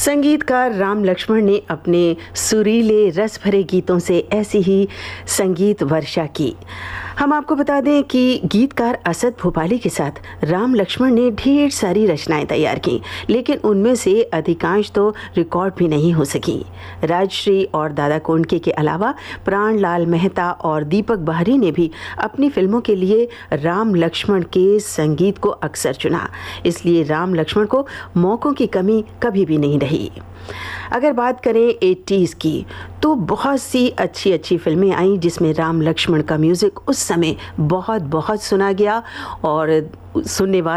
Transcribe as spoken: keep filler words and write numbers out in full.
संगीतकार राम लक्ष्मण ने अपने सुरीले रस भरे गीतों से ऐसी ही संगीत वर्षा की। हम आपको बता दें कि गीतकार असद भोपाली के साथ राम लक्ष्मण ने ढेर सारी रचनाएं तैयार की, लेकिन उनमें से अधिकांश तो रिकॉर्ड भी नहीं हो सकी। राजश्री और दादा कोंडके के अलावा प्राण लाल मेहता और दीपक बाहरी ने भी अपनी फिल्मों के लिए राम लक्ष्मण के संगीत को अक्सर चुना, इसलिए राम लक्ष्मण को मौक़ों की कमी कभी भी नहीं रही। अगर बात करें एटीज़ की, तो बहुत सी अच्छी अच्छी फिल्में आईं जिसमें राम लक्ष्मण का म्यूज़िक उस समय बहुत बहुत सुना गया और सुनने वाले